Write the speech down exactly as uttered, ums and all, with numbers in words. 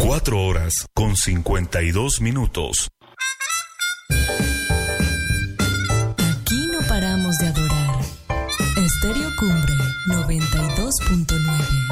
Cuatro horas con cincuenta y dos minutos. Aquí no paramos de adorar. Estéreo Cumbre noventa y dos punto nueve.